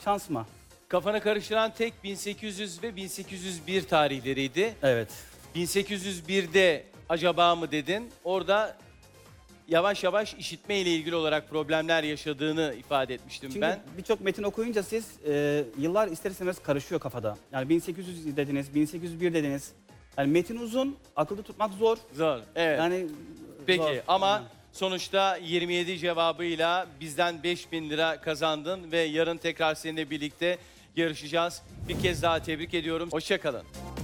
şans mı? Kafanı karıştıran tek 1800 ve 1801 tarihleriydi. Evet. 1801'de acaba mı dedin? Orada yavaş yavaş işitme ile ilgili olarak problemler yaşadığını ifade etmiştim Çünkü ben. birçok metin okuyunca siz yıllar ister istemez karışıyor kafada. Yani 1800 dediniz, 1801 dediniz. Yani metin uzun, akılda tutmak zor. Zor. Evet. Yani Peki zor. ama sonuçta 27 cevabıyla bizden 5000 lira kazandın ve yarın tekrar seninle birlikte yarışacağız. Bir kez daha tebrik ediyorum. Hoşça kalın.